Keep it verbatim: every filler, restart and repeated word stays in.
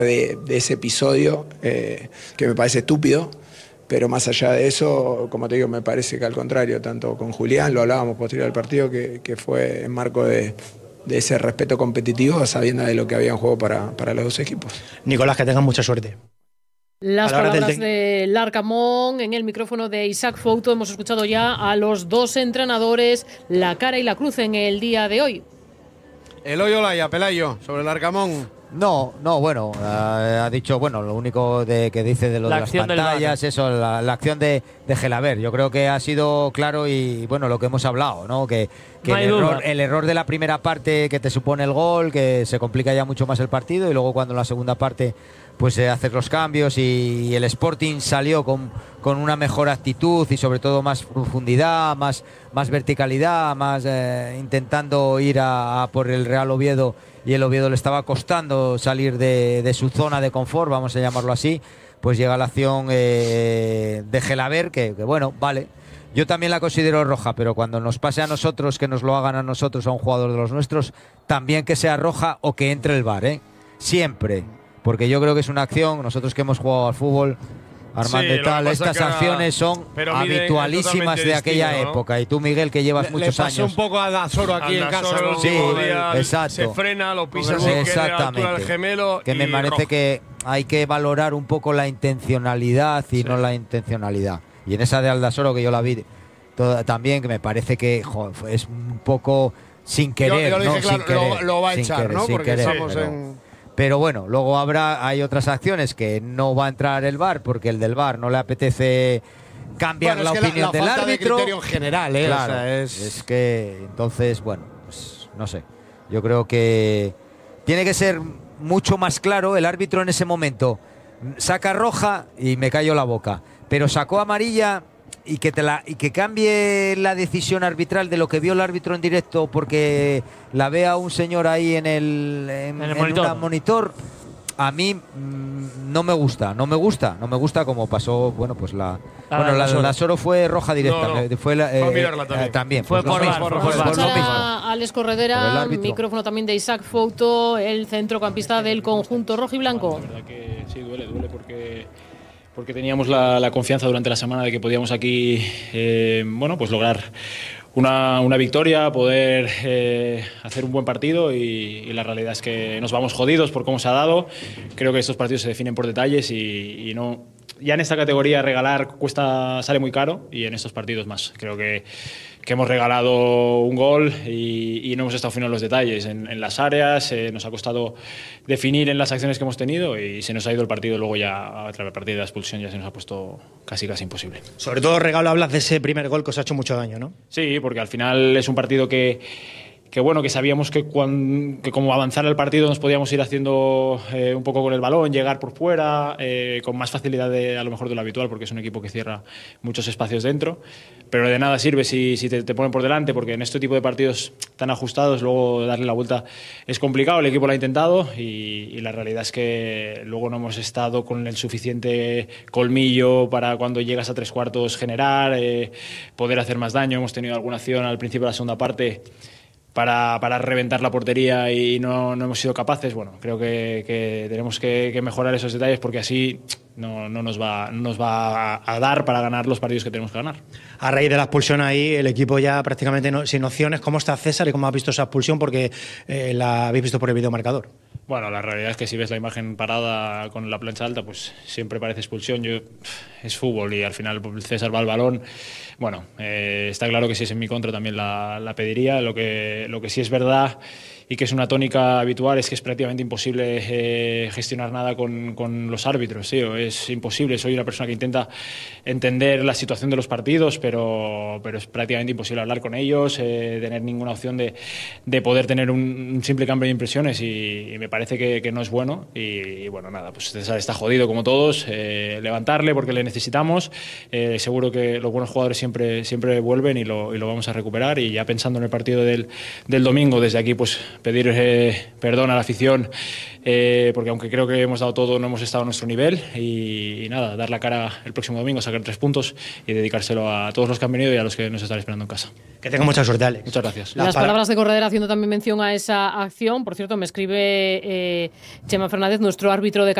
de, de ese episodio eh, que me parece estúpido, pero más allá de eso, como te digo, me parece que al contrario, tanto con Julián, lo hablábamos posterior al partido, que, que fue en marco de, de ese respeto competitivo, sabiendo de lo que había en juego para, para los dos equipos. Nicolás, que tengan mucha suerte. Las palabras de Larcamón en el micrófono de Isaac Fouto. Hemos escuchado ya a los dos entrenadores, la cara y la cruz en el día de hoy. Eloy Olaya, Pelayo, sobre el Larcamón. No, no, bueno, uh, ha dicho, bueno, lo único de, que dice de lo la de las pantallas, eso, la, la acción de, de Gelaber. Yo creo que ha sido claro y, bueno, lo que hemos hablado, ¿no? Que, que no el, hay error, duda. el error de la primera parte que te supone el gol, que se complica ya mucho más el partido, y luego cuando en la segunda parte pues eh, hacer los cambios y, y el Sporting salió con, con una mejor actitud y sobre todo más profundidad, más, más verticalidad, más eh, intentando ir a, a por el Real Oviedo, y el Oviedo le estaba costando salir de, de su zona de confort, vamos a llamarlo así. Pues llega la acción eh, de Gelaber, que, que bueno, vale, yo también la considero roja, pero cuando nos pase a nosotros, que nos lo hagan a nosotros, a un jugador de los nuestros, también que sea roja o que entre el V A R, ¿eh? Siempre, porque yo creo que es una acción, nosotros que hemos jugado al fútbol, Armando, sí, y tal, estas era... acciones son habitualísimas de aquella distinto, ¿no? época. Y tú, Miguel, que llevas le, muchos le pasó años. un poco a Dazoro aquí en casa, ¿no? Sí, día, exacto. Se frena, lo pisa sin querer a la altura del gemelo. Que me parece rojo. Que hay que valorar un poco la intencionalidad y sí. no la intencionalidad. Y en esa de Aldasoro, que yo la vi toda, también, que me parece que joder, es un poco sin querer. Yo, yo ¿no? dije, claro, sin querer, lo, lo va a echar, querer, ¿no? Porque querer, estamos pero... en... Pero bueno, luego habrá hay otras acciones que no va a entrar el V A R porque el del V A R no le apetece cambiar bueno, la es que opinión la, la del falta árbitro. De criterio en general, ¿eh? Claro, o sea, es... es que entonces, bueno, pues, no sé. Yo creo que tiene que ser mucho más claro el árbitro en ese momento. Saca roja y me callo la boca, pero sacó amarilla. Y que, te la, y que cambie la decisión arbitral de lo que vio el árbitro en directo porque la vea un señor ahí en el, en, en el en monitor. una monitor, a mí mmm, no me gusta, no me gusta, no me gusta como pasó, bueno, pues la ah, bueno, la de la Soro fue roja directa, no, no. fue, la, eh, fue a mirarla también. Eh, también fue pues por mismo, bar, pues, por pues bar. lo mismo. A Alex Corredera, micrófono también de Isaac Fouto, el centrocampista del conjunto rojo y blanco. La verdad que sí, duele, duele porque porque teníamos la, la confianza durante la semana de que podíamos aquí eh, bueno, pues lograr una, una victoria, poder eh, hacer un buen partido y, y la realidad es que nos vamos jodidos por cómo se ha dado. Creo que estos partidos se definen por detalles y, y no, ya en esta categoría regalar cuesta, sale muy caro y en estos partidos más. Creo que, que hemos regalado un gol y, y no hemos estado finos en los detalles, en, en las áreas, eh, nos ha costado definir en las acciones que hemos tenido y se nos ha ido el partido luego ya a través de la expulsión ya se nos ha puesto casi casi imposible. Sobre todo, Regalo, hablas de ese primer gol que os ha hecho mucho daño, ¿no? Sí, porque al final es un partido que que bueno, que sabíamos que, cuando, que como avanzara el partido nos podíamos ir haciendo eh, un poco con el balón, llegar por fuera, eh, con más facilidad de, a lo mejor de lo habitual, porque es un equipo que cierra muchos espacios dentro, pero de nada sirve si, si te, te ponen por delante, porque en este tipo de partidos tan ajustados luego darle la vuelta es complicado, el equipo lo ha intentado y, y la realidad es que luego no hemos estado con el suficiente colmillo para cuando llegas a tres cuartos generar, eh, poder hacer más daño. Hemos tenido alguna acción al principio de la segunda parte Para, para reventar la portería y no, no hemos sido capaces. Bueno, creo que, que tenemos que, que mejorar esos detalles porque así no, no, nos va, no nos va a, a dar para ganar los partidos que tenemos que ganar. A raíz de la expulsión ahí, el equipo ya prácticamente no, sin opciones. ¿Cómo está César y cómo has visto esa expulsión? Porque eh, la habéis visto por el videomarcador. Bueno, la realidad es que si ves la imagen parada con la plancha alta, pues siempre parece expulsión. Yo, es fútbol y al final César va al balón. Bueno, eh, está claro que si es en mi contra también la, la pediría. Lo que, lo que sí es verdad y que es una tónica habitual es que es prácticamente imposible eh, gestionar nada con, con los árbitros, tío. Es imposible. Soy una persona que intenta entender la situación de los partidos, pero, pero es prácticamente imposible hablar con ellos, eh, tener ninguna opción de, de poder tener un, un simple cambio de impresiones y, y me parece que, que no es bueno. Y, y bueno, nada, pues César está jodido como todos. Eh, levantarle porque le necesitamos. Eh, seguro que los buenos jugadores siempre, siempre vuelven y lo, y lo vamos a recuperar. Y ya pensando en el partido del, del domingo, desde aquí pues pedir eh, perdón a la afición, eh, porque aunque creo que hemos dado todo, no hemos estado a nuestro nivel. Y, y nada, dar la cara el próximo domingo, sacar tres puntos y dedicárselo a todos los que han venido y a los que nos están esperando en casa. Que tenga mucha suerte, Alex. Muchas gracias. Las palabras de Corredera haciendo también mención a esa acción. Por cierto, me escribe eh, Chema Fernández, nuestro árbitro de